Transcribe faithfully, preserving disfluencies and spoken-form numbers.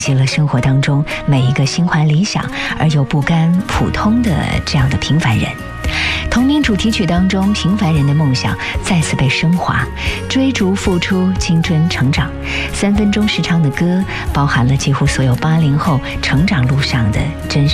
及了生活当中每一个心怀理想而又不甘普通的这样的平凡人。同名主题曲当中，平凡人的梦想再次被升华，追逐、付出、青春、成长。三分钟时长的歌，包含了几乎所有八零后成长路上的真实